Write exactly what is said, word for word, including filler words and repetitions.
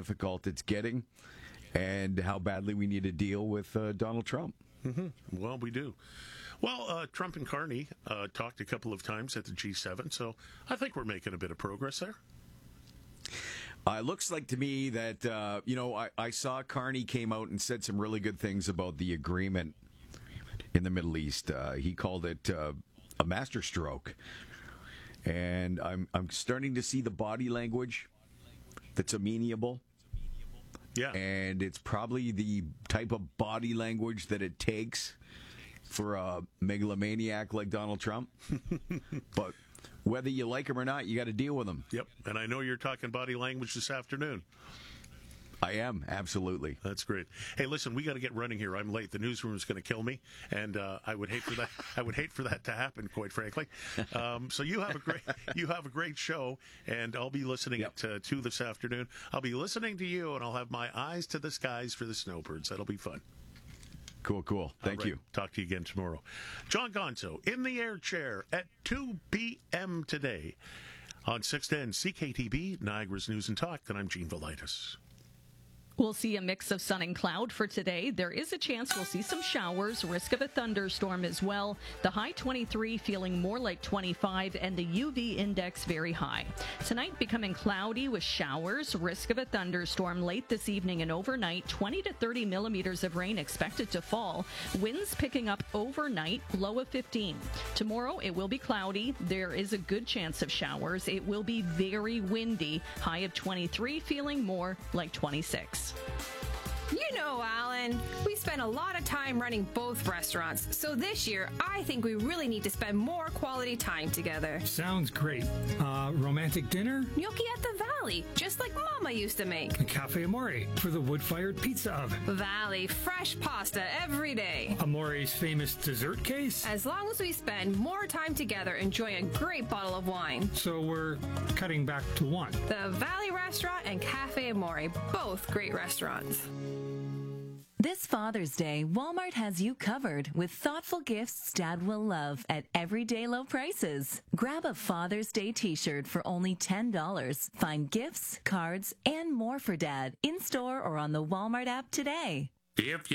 difficult it's getting and how badly we need to deal with uh, Donald Trump. Mm-hmm. Well, we do. Well, uh, Trump and Carney uh, talked a couple of times at the G seven, so I think we're making a bit of progress there. Uh, it looks like to me that, uh, you know, I, I saw Carney came out and said some really good things about the agreement in the Middle East. Uh, he called it uh, a masterstroke. And I'm I'm starting to see the body language that's amenable. Yeah. And it's probably the type of body language that it takes for a megalomaniac like Donald Trump. But whether you like him or not, you got to deal with him. Yep. And I know you're talking body language this afternoon. I am, absolutely. That's great. Hey, listen, we got to get running here. I'm late. The newsroom is going to kill me, and uh, I would hate for that. I would hate for that to happen, quite frankly. Um, so you have a great, you have a great show, and I'll be listening Yep. at uh, two this afternoon. I'll be listening to you, and I'll have my eyes to the skies for the snowbirds. That'll be fun. Cool, cool. Thank All right. you. Talk to you again tomorrow. John Gonzo in the air chair at two p.m. today on six ten C K T B, Niagara's News and Talk. And I'm Gene Velitis. We'll see a mix of sun and cloud for today. There is a chance we'll see some showers, risk of a thunderstorm as well. The high twenty-three feeling more like twenty-five, and the U V index very high. Tonight becoming cloudy with showers, risk of a thunderstorm late this evening and overnight. twenty to thirty millimeters of rain expected to fall. Winds picking up overnight, low of fifteen. Tomorrow it will be cloudy. There is a good chance of showers. It will be very windy. High of twenty-three, feeling more like twenty-six. You know, Alan, we spend a lot of time running both restaurants, so this year I think we really need to spend more quality time together. Sounds great. Uh, romantic dinner? Gnocchi at the Valley, just like Mama used to make. A Cafe Amore for the wood-fired pizza oven. Valley, fresh pasta every day. Amore's famous dessert case? As long as we spend more time together enjoying a great bottle of wine. So we're cutting back to one. The Valley Restaurant and Cafe Amore, both great restaurants. This Father's Day, Walmart has you covered with thoughtful gifts Dad will love at everyday low prices. Grab a Father's Day t-shirt for only ten dollars. Find gifts, cards, and more for Dad in-store or on the Walmart app today. If